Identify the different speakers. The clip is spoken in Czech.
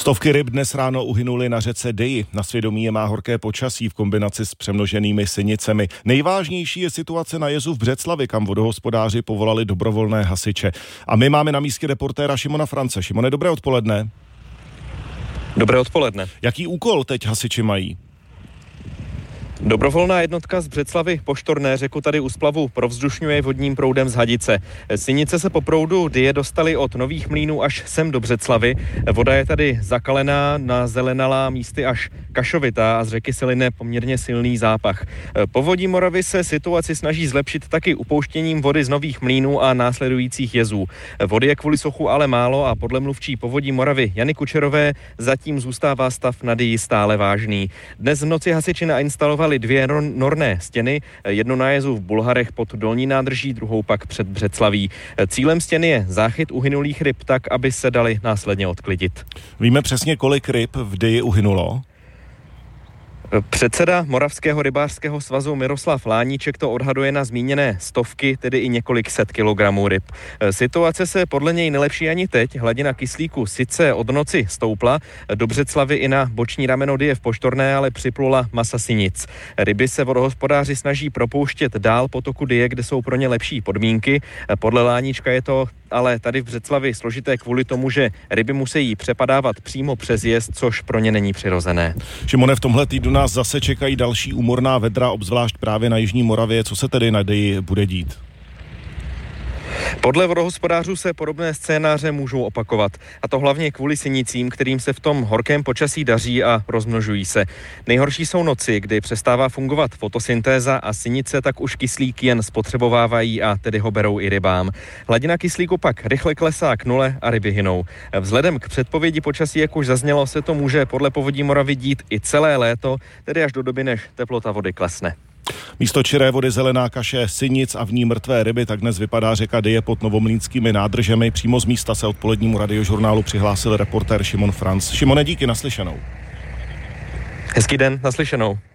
Speaker 1: Stovky ryb dnes ráno uhynuly na řece Dyji. Na svědomí je má horké počasí v kombinaci s přemnoženými sinicemi. Nejvážnější je situace na jezu v Břeclavi, kam vodohospodáři povolali dobrovolné hasiče. A my máme na místě reportéra Šimona France. Šimone, dobré odpoledne.
Speaker 2: Dobré odpoledne.
Speaker 1: Jaký úkol teď hasiči mají?
Speaker 2: Dobrovolná jednotka z Břeclavy Poštorné řeku tady u splavu provzdušňuje vodním proudem z Hadice. Sinice se po proudu Dyje dostaly od Nových Mlýnů až sem do Břeclavy. Voda je tady zakalená, nazelenalá, místy až kašovitá a z řeky se line poměrně silný zápach. Povodí Moravy se situaci snaží zlepšit taky upouštěním vody z Nových Mlýnů a následujících jezů. Vody je kvůli suchu ale málo a podle mluvčí Povodí Moravy Jany Kučerové zatím zůstává stav na Dyji stále vážný. Dnes v noci hasiči nainstalovali dvě norné stěny, jednu na jezu v Bulharech pod Dolní nádrží, druhou pak před Břeclaví. Cílem stěny je záchyt uhynulých ryb tak, aby se dali následně odklidit.
Speaker 1: Víme přesně, kolik ryb v Dyji uhynulo?
Speaker 2: Předseda Moravského rybářského svazu Miroslav Láníček to odhaduje na zmíněné stovky, tedy i několik set kilogramů ryb. Situace se podle něj nelepší ani teď. Hladina kyslíku sice od noci stoupla, do Břeclavy i na boční rameno Dyje v Poštorné ale připlula masa sinic. Ryby se vodohospodáři snaží propouštět dál po toku Dyje, kde jsou pro ně lepší podmínky. Podle Láníčka je to ale tady v Břeclavi složité kvůli tomu, že ryby musí přepadávat přímo přes jez, což pro ně není přirozené.
Speaker 1: Šimone, v tomhle týdnu nás zase čekají další úmorná vedra, obzvlášť právě na jižní Moravě. Co se tedy na Dyji bude dít?
Speaker 2: Podle vodohospodářů se podobné scénáře můžou opakovat. A to hlavně kvůli sinicím, kterým se v tom horkém počasí daří a rozmnožují se. Nejhorší jsou noci, kdy přestává fungovat fotosyntéza a sinice tak už kyslík jen spotřebovávají a tedy ho berou i rybám. Hladina kyslíku pak rychle klesá k nule a ryby hynou. Vzhledem k předpovědi počasí, jak už zaznělo, se to může podle Povodí Moravy dít i celé léto, tedy až do doby, než teplota vody klesne.
Speaker 1: Místo čiré vody zelená kaše sinic a v ní mrtvé ryby, tak dnes vypadá řeka Dyje pod novomlýnskými nádržemi. Přímo z místa se odpolednímu radiožurnálu přihlásil reportér Šimon France. Šimone, díky, naslyšenou.
Speaker 2: Hezký den, naslyšenou.